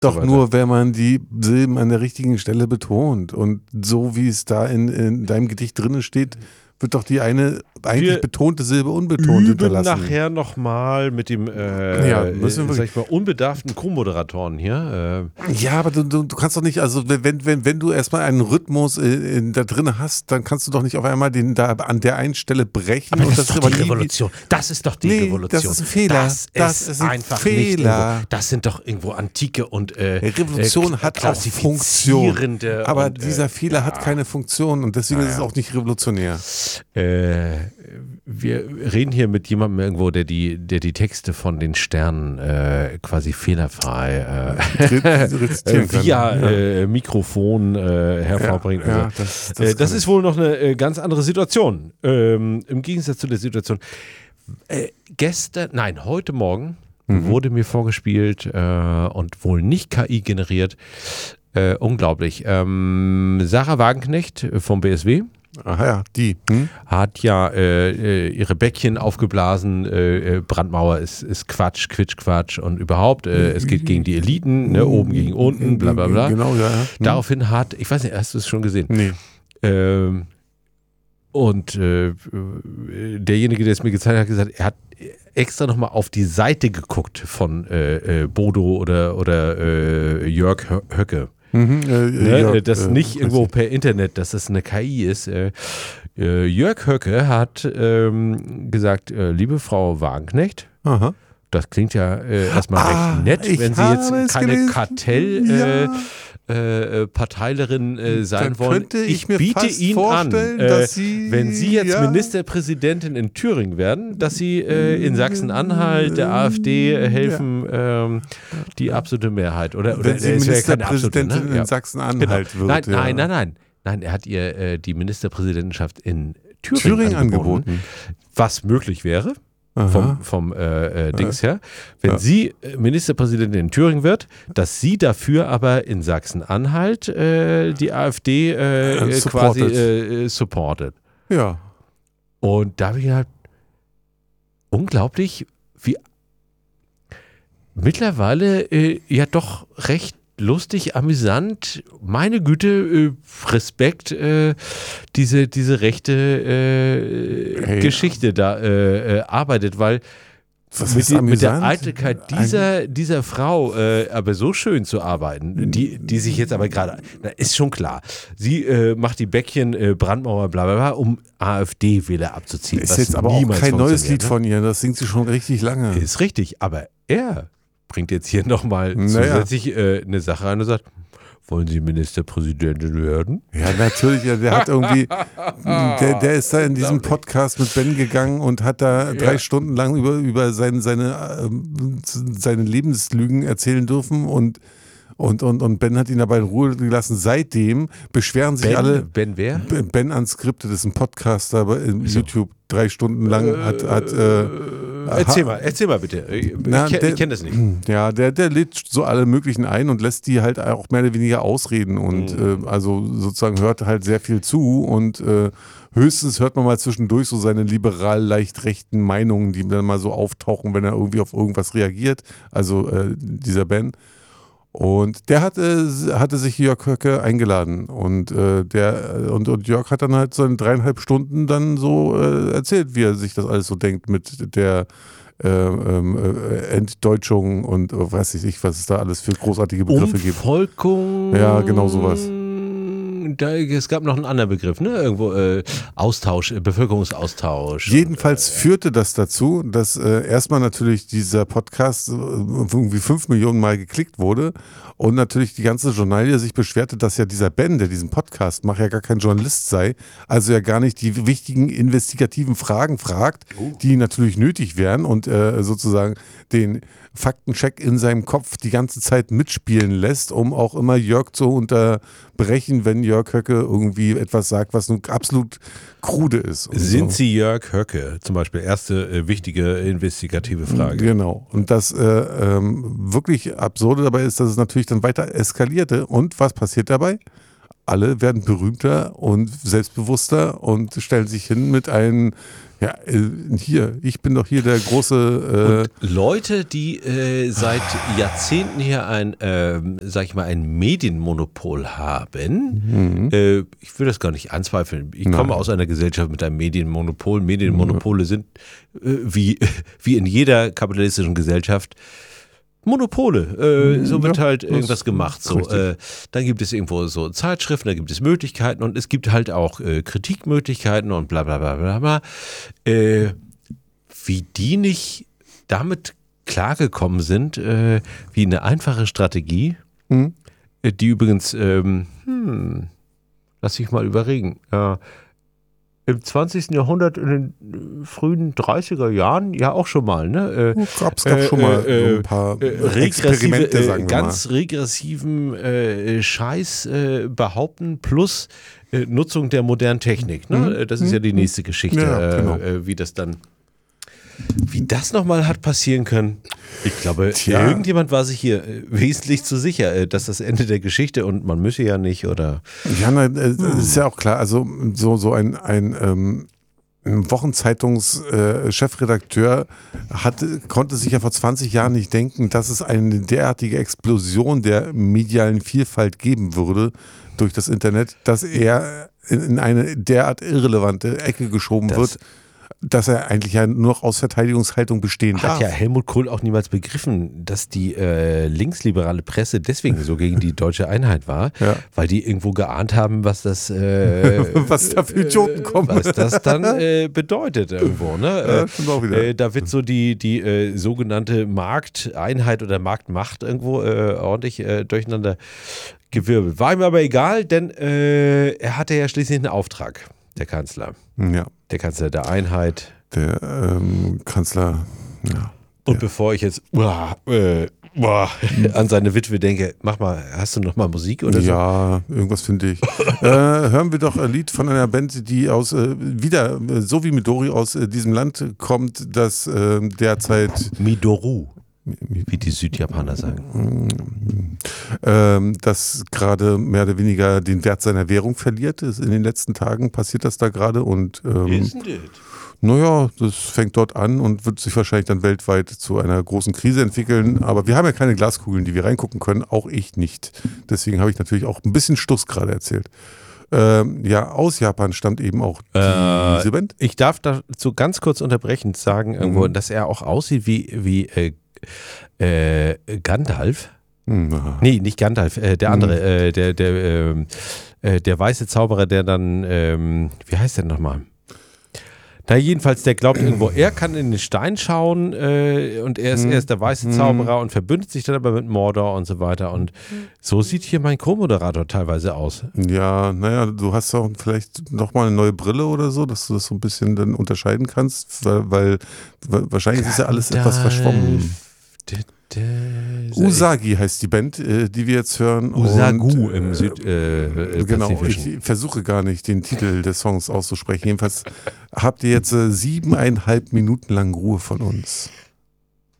Doch so nur, wenn man die Silben an der richtigen Stelle betont. Und so wie es da in deinem Gedicht drin steht, wird doch die eine eigentlich betonte Silbe unbetont hinterlassen. Nachher nochmal mit dem sag ich mal, unbedarften Co-Moderatoren hier. Ja, aber du kannst doch nicht, also wenn du erstmal einen Rhythmus da drin hast, dann kannst du doch nicht auf einmal den da an der einen Stelle brechen. Aber das ist doch die Revolution. Das ist doch die Revolution. Das ist ein Fehler. Das ist einfach Fehler. Nicht das sind doch irgendwo antike und Revolution hat auch Funktion. Aber dieser Fehler hat keine Funktion und deswegen ist es auch nicht revolutionär. Wir reden hier mit jemandem irgendwo, der die Texte von den Sternen quasi fehlerfrei via Mikrofon hervorbringt. Ja, das ist wohl noch eine ganz andere Situation. Im Gegensatz zu der Situation heute Morgen wurde mir vorgespielt und wohl nicht KI generiert. Unglaublich. Sarah Wagenknecht vom BSW. Aha, ja, die. Hat ja ihre Bäckchen aufgeblasen, Brandmauer ist Quatsch, Quatsch und überhaupt, es geht gegen die Eliten, ne, oben gegen unten, bla bla bla. Genau, ja. Daraufhin ich weiß nicht, hast du es schon gesehen? Nee. Derjenige, der es mir gezeigt hat, gesagt, er hat extra nochmal auf die Seite geguckt von Bodo oder Jörg Höcke. Das nicht irgendwo per Internet, dass das eine KI ist. Jörg Höcke hat gesagt, liebe Frau Wagenknecht, aha. Das klingt ja erstmal recht nett, wenn Sie jetzt keine Kartellparteilerin sein wollen. Ich biete Ihnen an, dass Sie, wenn Sie jetzt Ministerpräsidentin in Thüringen werden, dass Sie in Sachsen-Anhalt der AfD helfen, die absolute Mehrheit. Oder wenn Sie Ministerpräsidentin in Sachsen-Anhalt wird. Nein, er hat ihr die Ministerpräsidentenschaft in Thüringen angeboten. Was möglich wäre. Vom Dings her. Wenn sie Ministerpräsidentin in Thüringen wird, dass sie dafür aber in Sachsen-Anhalt die AfD quasi supportet. Ja. Und da habe ich halt unglaublich, wie mittlerweile ja doch recht lustig, amüsant, meine Güte, Respekt, diese rechte Geschichte da arbeitet, weil mit der Eitelkeit dieser Frau aber so schön zu arbeiten, die sich jetzt aber gerade, ist schon klar, sie macht die Bäckchen Brandmauer bla bla bla, um AfD-Wähler abzuziehen. Ist jetzt aber auch kein neues Lied von ihr, das singt sie schon richtig lange. Ist richtig, aber er bringt jetzt hier nochmal zusätzlich eine Sache rein und sagt, wollen Sie Ministerpräsidentin werden? Ja, natürlich. Der hat irgendwie, der ist da in diesem Podcast mit Ben gegangen und hat da 3 Stunden lang über seine Lebenslügen erzählen dürfen und Ben hat ihn dabei in Ruhe gelassen. Seitdem beschweren sich alle. Ben wer? Ben Unscripted ist ein Podcaster bei YouTube. 3 Stunden lang hat erzähl mal bitte. Ich kenne das nicht. Ja, der lädt so alle möglichen ein und lässt die halt auch mehr oder weniger ausreden und also sozusagen hört halt sehr viel zu und höchstens hört man mal zwischendurch so seine liberal leicht rechten Meinungen, die dann mal so auftauchen, wenn er irgendwie auf irgendwas reagiert. Also dieser Ben. Und der hatte sich Jörg Höcke eingeladen und Jörg hat dann halt so in 3,5 Stunden dann so erzählt, wie er sich das alles so denkt mit der Entdeutschung und weiß ich nicht, was es da alles für großartige Begriffe gibt. Umvolkung. Ja, genau sowas. Es gab noch einen anderen Begriff, ne? Irgendwo Austausch, Bevölkerungsaustausch. Jedenfalls führte das dazu, dass erstmal natürlich dieser Podcast irgendwie 5 Millionen Mal geklickt wurde und natürlich die ganze Journalie sich beschwerte, dass ja dieser Ben, der diesen Podcast macht, ja gar kein Journalist sei, also ja gar nicht die wichtigen investigativen Fragen fragt, die natürlich nötig wären und sozusagen den Faktencheck in seinem Kopf die ganze Zeit mitspielen lässt, um auch immer Jörg zu unterbrechen, wenn Jörg Höcke irgendwie etwas sagt, was nun absolut krude ist. Sind Sie Jörg Höcke? Zum Beispiel erste wichtige investigative Frage. Genau. Und das wirklich Absurde dabei ist, dass es natürlich dann weiter eskalierte. Und was passiert dabei? alle werden berühmter und selbstbewusster und stellen sich hin mit einem, ja, hier, ich bin doch hier der große... Und Leute, die seit Jahrzehnten hier sag ich mal, ein Medienmonopol haben, ich will das gar nicht anzweifeln. Ich komme aus einer Gesellschaft mit einem Medienmonopol. Medienmonopole sind wie in jeder kapitalistischen Gesellschaft Monopole, so wird halt irgendwas gemacht. So, dann gibt es irgendwo so Zeitschriften, da gibt es Möglichkeiten und es gibt halt auch Kritikmöglichkeiten und bla bla bla bla bla. Wie die nicht damit klargekommen sind, wie eine einfache Strategie, die übrigens, lass ich mal überlegen, im 20. Jahrhundert, in den frühen 30er Jahren, ja auch schon mal, ne? Es gab schon mal so ein paar Experimente, sagen wir ganz regressiven Scheiß behaupten, plus Nutzung der modernen Technik, ne? Das ist ja die nächste Geschichte, Ja, genau. wie das nochmal hat passieren können. Ich glaube, irgendjemand war sich hier wesentlich zu sicher, dass das Ende der Geschichte und man müsse ja nicht, oder? Ja, nein, ist ja auch klar. Also so ein Wochenzeitungs-Chefredakteur konnte sich ja vor 20 Jahren nicht denken, dass es eine derartige Explosion der medialen Vielfalt geben würde durch das Internet, dass er in eine derart irrelevante Ecke geschoben wird, dass er eigentlich ja nur noch aus Verteidigungshaltung bestehen darf. Hat ja Helmut Kohl auch niemals begriffen, dass die linksliberale Presse deswegen so gegen die deutsche Einheit war, weil die irgendwo geahnt haben, was das was da für Idioten kommen. Was das dann bedeutet irgendwo. Ne? Stimmt auch wieder. Da wird so die sogenannte Markteinheit oder Marktmacht irgendwo ordentlich durcheinander gewirbelt. War ihm aber egal, denn er hatte ja schließlich einen Auftrag, der Kanzler. Ja. Der Kanzler der Einheit. Der Kanzler, ja. Und bevor ich jetzt an seine Witwe denke, mach mal, hast du noch mal Musik oder so? Ja, irgendwas finde ich. Hören wir doch ein Lied von einer Band, die aus, wieder, so wie Midori, aus diesem Land kommt, das derzeit... Midoru, wie die Südjapaner sagen. Das gerade mehr oder weniger den Wert seiner Währung verliert. In den letzten Tagen passiert das da gerade und naja, das fängt dort an und wird sich wahrscheinlich dann weltweit zu einer großen Krise entwickeln. Aber wir haben ja keine Glaskugeln, die wir reingucken können, auch ich nicht. Deswegen habe ich natürlich auch ein bisschen Stuss gerade erzählt. Aus Japan stammt eben auch diese Band. Ich darf dazu ganz kurz unterbrechend sagen, irgendwo, dass er auch aussieht wie Gandalf. Nee, nicht Gandalf, der andere, der weiße Zauberer, der dann, wie heißt der nochmal? Na, jedenfalls, der glaubt irgendwo, er kann in den Stein schauen und er ist der weiße Zauberer und verbündet sich dann aber mit Mordor und so weiter. Und so sieht hier mein Co-Moderator teilweise aus. Ja, naja, du hast auch vielleicht nochmal eine neue Brille oder so, dass du das so ein bisschen dann unterscheiden kannst, weil wahrscheinlich ist ja alles etwas verschwommen. Usagi heißt die Band, die wir jetzt hören. Usagu und, im genau, ich versuche gar nicht den Titel des Songs auszusprechen. Jedenfalls habt ihr jetzt 7,5 Minuten lang Ruhe von uns.